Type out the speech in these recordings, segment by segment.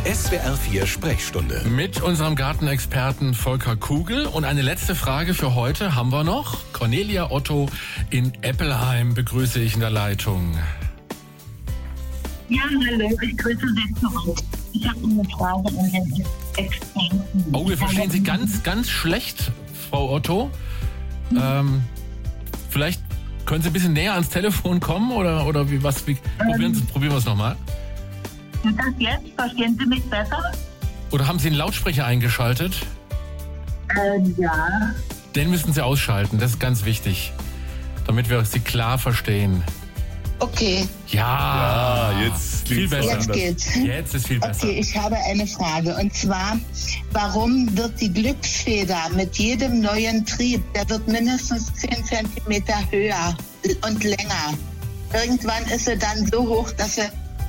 SWR4 Sprechstunde. Mit unserem Gartenexperten Volker Kugel. Und eine letzte Frage für heute haben wir noch. Cornelia Otto in Eppelheim begrüße ich in der Leitung. Ja, hallo, ich grüße Sie zurück. Ich habe eine Frage an den Experten. Oh, wir verstehen Sie ganz, ganz schlecht, Frau Otto. Vielleicht können Sie ein bisschen näher ans Telefon kommen oder wie probieren wir es nochmal. Ist das jetzt? Verstehen Sie mich besser? Oder haben Sie einen Lautsprecher eingeschaltet? Ja. Den müssen Sie ausschalten, das ist ganz wichtig, damit wir Sie klar verstehen. Okay. Ja, jetzt viel besser. Jetzt geht's. Jetzt ist viel besser. Okay, ich habe eine Frage. Und zwar, warum wird die Glücksfeder mit jedem neuen Trieb, der wird mindestens 10 Zentimeter höher und länger. Irgendwann ist sie dann so hoch, dass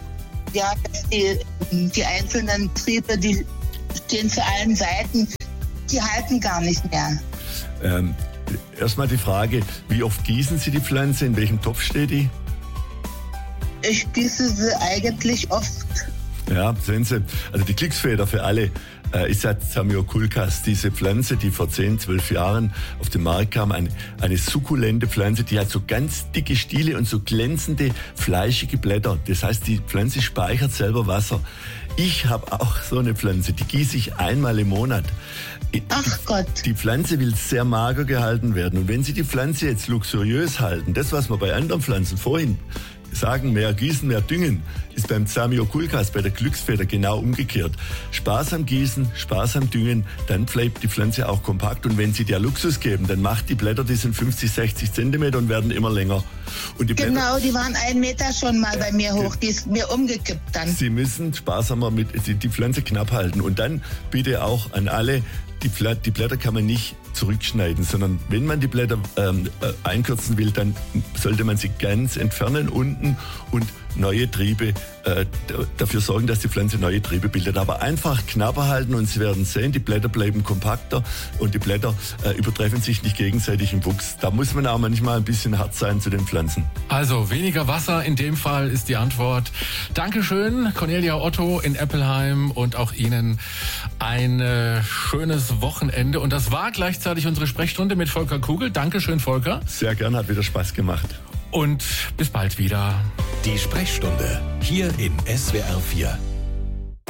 die einzelnen Triebe, die stehen zu allen Seiten, die halten gar nicht mehr. Erstmal die Frage, wie oft gießen Sie die Pflanze? In welchem Topf steht die? Ich gieße sie eigentlich oft. Ja, sehen Sie, also die Glücksfeder für alle ist ja Zamioculcas, diese Pflanze, die vor 10, 12 Jahren auf den Markt kam, eine sukkulente Pflanze, die hat so ganz dicke Stiele und so glänzende, fleischige Blätter. Das heißt, die Pflanze speichert selber Wasser. Ich habe auch so eine Pflanze, die gieße ich einmal im Monat. Ach Gott. Die Pflanze will sehr mager gehalten werden. Und wenn Sie die Pflanze jetzt luxuriös halten, das, was wir bei anderen Pflanzen vorhin sagen, mehr gießen, mehr düngen, ist beim Zamioculcas, bei der Glücksfeder genau umgekehrt. Sparsam gießen, sparsam düngen, dann bleibt die Pflanze auch kompakt. Und wenn Sie der Luxus geben, dann macht die Blätter, die sind 50, 60 Zentimeter und werden immer länger. Und die Genau, die waren 1 Meter schon mal bei mir hoch, die ist mir umgekippt dann. Sie müssen sparsamer die Pflanze knapp halten. Und dann bitte auch an alle, die Blätter kann man nicht zurückschneiden, sondern wenn man die Blätter einkürzen will, dann sollte man sie ganz entfernen unten und neue Triebe, dafür sorgen, dass die Pflanze neue Triebe bildet. Aber einfach knapper halten und Sie werden sehen, die Blätter bleiben kompakter und die Blätter übertreffen sich nicht gegenseitig im Wuchs. Da muss man auch manchmal ein bisschen hart sein zu den Pflanzen. Also weniger Wasser in dem Fall ist die Antwort. Dankeschön, Cornelia Otto in Eppelheim, und auch Ihnen ein schönes Wochenende. Und das war gleichzeitig unsere Sprechstunde mit Volker Kugel. Dankeschön, Volker. Sehr gern, hat wieder Spaß gemacht. Und bis bald wieder. Die Sprechstunde hier in SWR4.